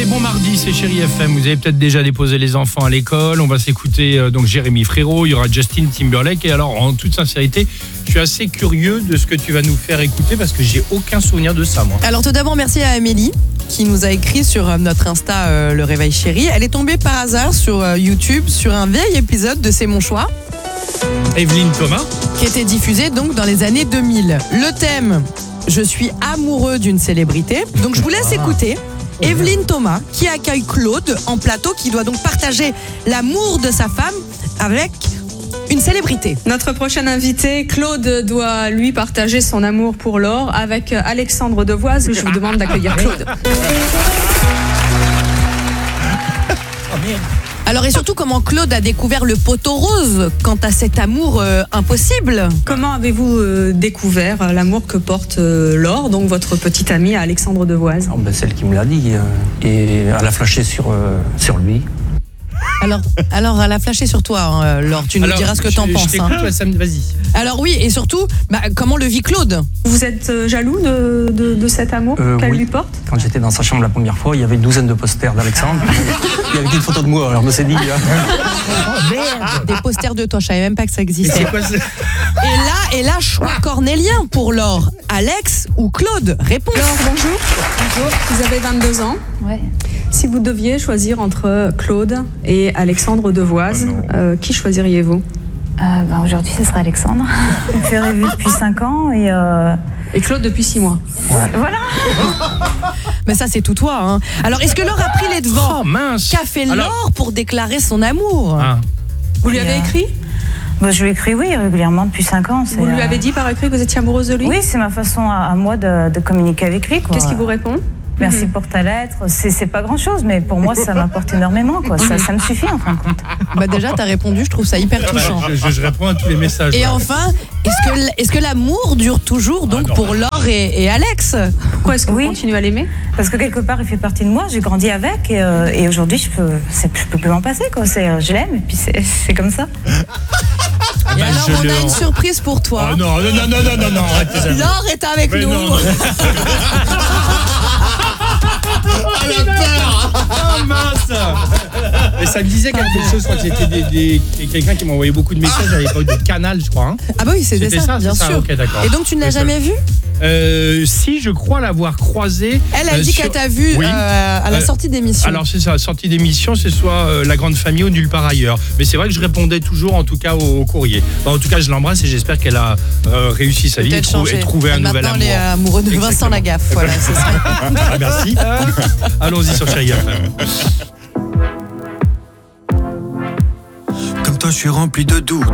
bon mardi, c'est Chérie FM. Vous avez peut-être déjà déposé les enfants à l'école. On va s'écouter donc Jérémy Frérot. Il y aura Justin Timberlake. Et alors, en toute sincérité, je suis assez curieux de ce que tu vas nous faire écouter parce que j'ai aucun souvenir de ça, moi. Alors tout d'abord, merci à Amélie qui nous a écrit sur notre Insta Le Réveil Chéri. Elle est tombée par hasard sur YouTube sur un vieil épisode de C'est mon choix. Evelyne Thomas. Qui était diffusé donc dans les années 2000. Le thème, je suis amoureux d'une célébrité. Donc je vous laisse écouter Evelyne Thomas qui accueille Claude en plateau, qui doit donc partager l'amour de sa femme avec une célébrité. Notre prochain invité, Claude, doit lui partager son amour pour Laure avec Alexandre Devoise. Je vous demande d'accueillir Claude. Alors et surtout, comment Claude a découvert le poteau rose quant à cet amour impossible. Comment avez-vous découvert l'amour que porte Laure, donc votre petite amie Alexandre Devoise? Celle qui me l'a dit, et elle a flashé sur lui. Alors elle a flashé sur toi, Laure, tu nous diras ce que t'en penses. Je t'écoute, vas-y. Alors oui, et surtout, comment le vit Claude? Vous êtes jaloux de cet amour qu'elle lui porte? Quand j'étais dans sa chambre la première fois, il y avait une douzaine de posters d'Alexandre. Il y avait une photo de moi, alors on s'est dit... Des posters de toi, je savais même pas que ça existait. C'est quoi ça? Et là, choix cornélien pour Laure. Alex ou Claude? Réponse. Laure, bonjour. Bonjour. Vous avez 22 ans. Ouais. Si vous deviez choisir entre Claude et Alexandre Devoise, qui choisiriez-vous? Aujourd'hui, ce sera Alexandre. On fait rêver depuis 5 ans et Claude depuis 6 mois. Ouais. Voilà. Mais ça, c'est tout toi. Hein. Alors, est-ce que Laure a pris les devants? Oh mince. Qu'a fait Laure pour déclarer son amour? Vous lui avez écrit? Je lui écris, oui, régulièrement depuis 5 ans. Vous lui avez dit par écrit que vous étiez amoureuse de lui? Oui, c'est ma façon à moi de communiquer avec lui. Qu'est-ce qu'il vous répond? Merci pour ta lettre. C'est pas grand-chose, mais pour moi, ça m'apporte énormément. Ça me suffit, en fin de compte. Déjà, t'as répondu, je trouve ça hyper touchant. Je réponds à tous les messages. Et enfin, est-ce que l'amour dure toujours donc pour Laure et Alex? Pourquoi est-ce que vous continuez à l'aimer? Parce que quelque part, il fait partie de moi. J'ai grandi avec et aujourd'hui, je peux plus m'en passer. Je l'aime et puis c'est comme ça. Et alors, on a une surprise pour toi. Oh non, arrêtez ça. Laure est avec nous. Non. Ah, la peur. Oh mince. Mais ça me disait quelque chose, je crois que c'était quelqu'un qui m'envoyait beaucoup de messages à l'époque de Canal, je crois. Hein. Ah bah oui, c'était ça, bien sûr. Okay, d'accord. Et donc tu ne l'as jamais vu? Si, je crois l'avoir croisé. Elle a dit qu'elle t'a vu à la sortie d'émission. Alors c'est ça, sortie d'émission, c'est soit La Grande Famille ou Nulle part ailleurs. Mais c'est vrai que je répondais toujours, en tout cas, au courrier. En tout cas, je l'embrasse et j'espère qu'elle a réussi sa vie et trouvé un nouvel amour. Maintenant, elle est amoureux de Vincent Lagaffe. Voilà, c'est ça. Merci. Allons-y sur Chérie FM. Comme toi, je suis rempli de doutes.